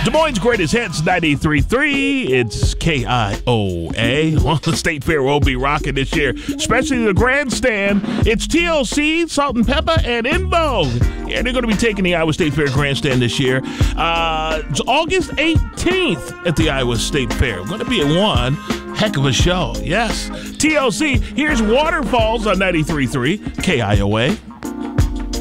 Des Moines' greatest hits, 93.3. It's KIOA. Well, the State Fair will be rocking this year, especially the grandstand. It's TLC, Salt and Pepper, and In Vogue. Yeah, they're going to be taking the Iowa State Fair grandstand this year. It's August 18th at the Iowa State Fair. Going to be a one heck of a show. Yes. TLC, here's Waterfalls on 93.3 KIOA.